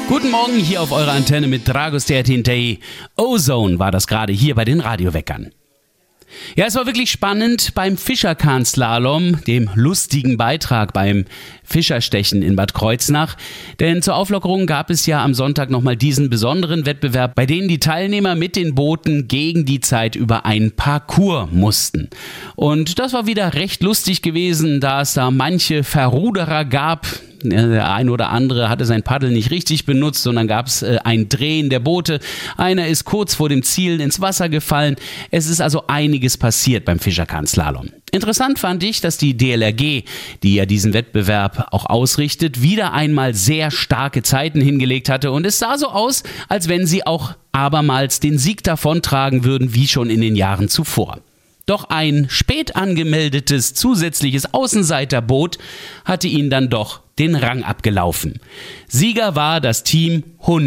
Guten Morgen hier auf eurer Antenne mit Dragostea Tintei. Ozone war das gerade hier bei den Radioweckern. Ja, es war wirklich spannend beim Fischerkahn-Slalom, dem lustigen Beitrag beim Fischerstechen in Bad Kreuznach. Denn zur Auflockerung gab es ja am Sonntag nochmal diesen besonderen Wettbewerb, bei dem die Teilnehmer mit den Booten gegen die Zeit über einen Parcours mussten. Und das war wieder recht lustig gewesen, da es da manche Verruderer gab. Der ein oder andere hatte sein Paddel nicht richtig benutzt, sondern gab es ein Drehen der Boote. Einer ist kurz vor dem Ziel ins Wasser gefallen. Es ist also einiges passiert beim Fischerkahn-Slalom. Interessant fand ich, dass die DLRG, die ja diesen Wettbewerb auch ausrichtet, wieder einmal sehr starke Zeiten hingelegt hatte. Und es sah so aus, als wenn sie auch abermals den Sieg davontragen würden, wie schon in den Jahren zuvor. Doch ein spät angemeldetes zusätzliches Außenseiterboot hatte ihnen dann doch den Rang abgelaufen. Sieger war das Team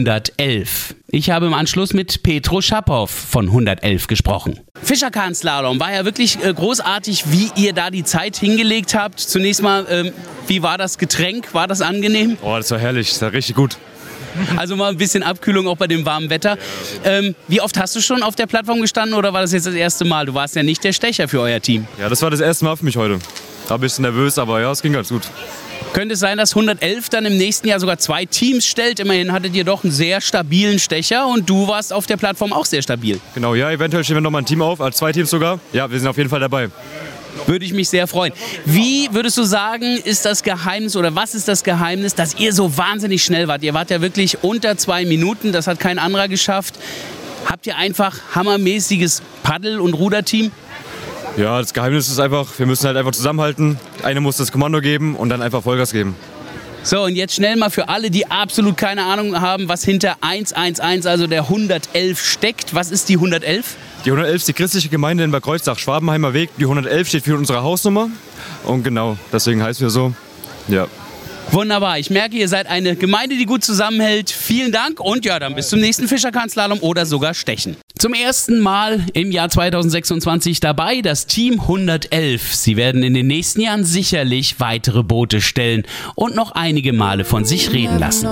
111. Ich habe im Anschluss mit Petro Schapow von 111 gesprochen. Fischerkahn-Slalom war ja wirklich großartig, wie ihr da die Zeit hingelegt habt. Zunächst mal, wie war das Getränk? War das angenehm? Oh, das war herrlich, das war richtig gut. Also mal ein bisschen Abkühlung auch bei dem warmen Wetter. Wie oft hast du schon auf der Plattform gestanden oder war das jetzt das erste Mal? Du warst ja nicht der Stecher für euer Team. Ja, das war das erste Mal für mich heute. Da war ein bisschen nervös, aber ja, es ging ganz gut. Könnte es sein, dass 111 dann im nächsten Jahr sogar 2 Teams stellt? Immerhin hattet ihr doch einen sehr stabilen Stecher und du warst auf der Plattform auch sehr stabil. Genau, ja, eventuell stellen wir nochmal ein Team auf, also 2 Teams sogar. Ja, wir sind auf jeden Fall dabei. Würde ich mich sehr freuen. Wie würdest du sagen, ist das Geheimnis oder was ist das Geheimnis, dass ihr so wahnsinnig schnell wart? Ihr wart ja wirklich unter 2 Minuten, das hat kein anderer geschafft. Habt ihr einfach hammermäßiges Paddel- und Ruderteam? Ja, das Geheimnis ist einfach, wir müssen halt einfach zusammenhalten. Einer muss das Kommando geben und dann einfach Vollgas geben. So, und jetzt schnell mal für alle, die absolut keine Ahnung haben, was hinter 111, also der 111 steckt. Was ist die 111? Die 111 ist die christliche Gemeinde in Bad Kreuznach, Schwabenheimer Weg. Die 111 steht für unsere Hausnummer und genau, deswegen heißen wir so. Ja. Wunderbar, ich merke, ihr seid eine Gemeinde, die gut zusammenhält. Vielen Dank und ja, dann bis zum nächsten Fischerkahn-Slalom oder sogar Stechen. Zum ersten Mal im Jahr 2026 dabei das Team 111. Sie werden in den nächsten Jahren sicherlich weitere Boote stellen und noch einige Male von sich reden lassen.